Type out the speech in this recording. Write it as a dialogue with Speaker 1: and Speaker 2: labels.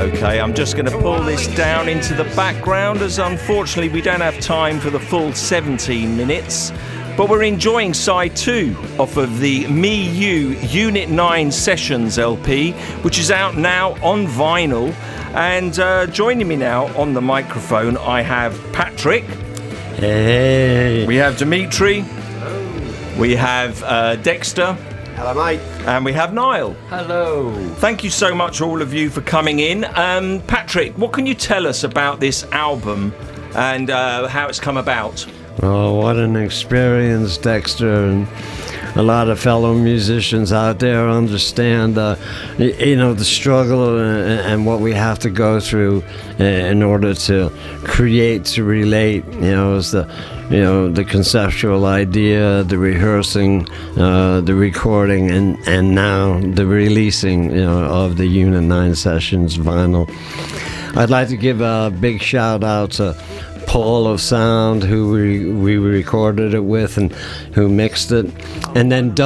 Speaker 1: Okay, I'm just going to pull this down into the background, as unfortunately we don't have time for the full 17 minutes. But we're enjoying side 2 off of the Me You Unit 9 Sessions LP, which is out now on vinyl. And joining me now on the microphone, I have Patrick.
Speaker 2: Hey.
Speaker 1: We have Dimitri. Hello. We have Dexter.
Speaker 3: Hello, mate.
Speaker 1: And we have Niall.
Speaker 4: Hello.
Speaker 1: Thank you so much, all of you, for coming in. Patrick, what can you tell us about this album and how it's come about?
Speaker 2: Oh, what an experience, Dexter, and a lot of fellow musicians out there understand, the struggle and what we have to go through in order to create, to relate. Is the conceptual idea, the rehearsing, the recording, and now the releasing, of the Unit 9 Sessions vinyl. I'd like to give a big shout out to Paul of Sound, who we recorded it with and who mixed it, and then